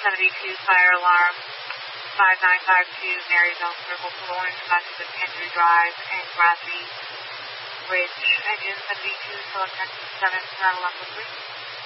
72 fire alarm 5952 Marysville Circle Saloon, dispatches of Andrew Drive and Grassy Ridge, engine 72, select Texas 7, Seattle Echo 3.